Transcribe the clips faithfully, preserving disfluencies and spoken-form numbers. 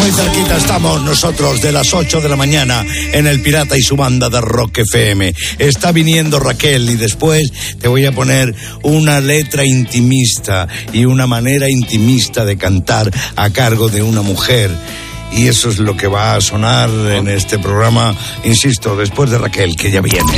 Muy cerquita estamos nosotros de las ocho de la mañana en El Pirata y su banda de Rock F M. Está viniendo Raquel y después te voy a poner una letra intimista y una manera intimista de cantar a cargo de una mujer. Y eso es lo que va a sonar en este programa, insisto, después de Raquel, que ya viene.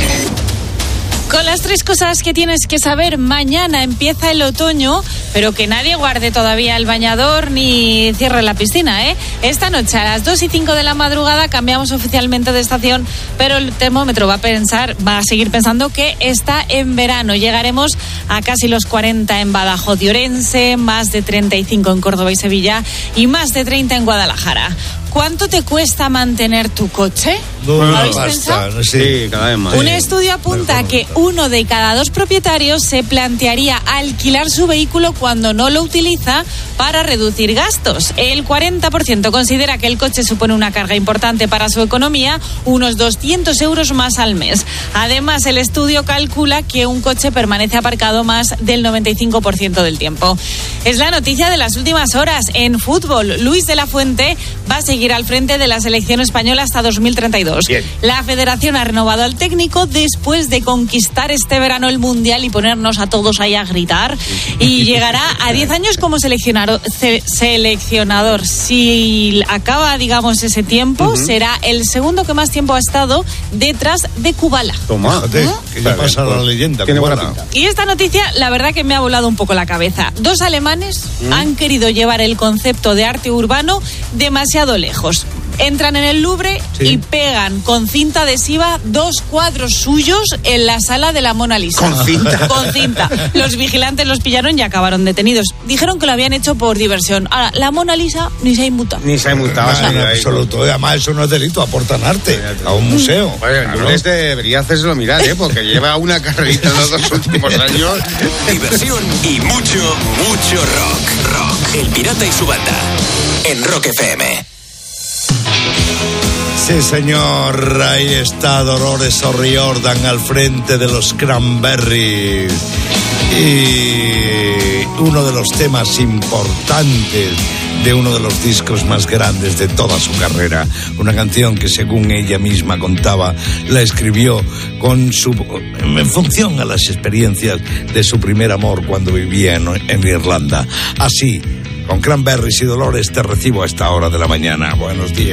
Con las tres cosas que tienes que saber, mañana empieza el otoño, pero que nadie guarde todavía el bañador ni cierre la piscina, ¿eh? Esta noche a las dos y cinco de la madrugada cambiamos oficialmente de estación, pero el termómetro va a pensar, va a seguir pensando que está en verano. Llegaremos a casi los cuarenta en Badajoz y Orense, más de treinta y cinco en Córdoba y Sevilla y más de treinta en Guadalajara. ¿Cuánto te cuesta mantener tu coche? No, ¿Habéis basta, pensado? Sí, cada vez más. Un estudio apunta que uno de cada dos propietarios se plantearía alquilar su vehículo cuando no lo utiliza para reducir gastos. El cuarenta por ciento considera que el coche supone una carga importante para su economía, unos doscientos euros más al mes. Además, el estudio calcula que un coche permanece aparcado más del noventa y cinco por ciento del tiempo. Es la noticia de las últimas horas. En fútbol, Luis de la Fuente va a seguir al frente de la selección española hasta dos mil treinta y dos. Bien. La federación ha renovado al técnico después de conquistar este verano el Mundial y ponernos a todos ahí a gritar, y llegará a diez años como seleccionador. Ce- seleccionador. Si acaba, digamos, ese tiempo, uh-huh. será el segundo que más tiempo ha estado detrás de Kubala. Toma, Fíjate, ¿Eh? que ya pasa la leyenda. Tiene buena Kubala. pinta. Y esta noticia, la verdad que me ha volado un poco la cabeza. Dos alemanes ¿Mm? han querido llevar el concepto de arte urbano demasiado lejos. Entran en el Louvre sí. y pegan con cinta adhesiva dos cuadros suyos en la sala de la Mona Lisa. ¿Con cinta? Con cinta. Los vigilantes los pillaron y acabaron detenidos. Dijeron que lo habían hecho por diversión. Ahora, la Mona Lisa ni se ha inmutado. Ni se ha inmutado. No, en absoluto. Además, eso no es delito, aportan arte a un museo. Bueno, claro. Lourdes debería hacérselo mirar, ¿eh? Porque lleva una carrerita en los dos últimos años. Diversión y mucho, mucho rock. Rock. El Pirata y su banda. En Rock F M. Sí, señor, ahí está Dolores O'Riordan al frente de los Cranberries. Y uno de los temas importantes de uno de los discos más grandes de toda su carrera. Una canción que, según ella misma contaba, la escribió con su, en función a las experiencias de su primer amor cuando vivía en, en Irlanda. Así, con Cranberries y Dolores, te recibo a esta hora de la mañana. Buenos días.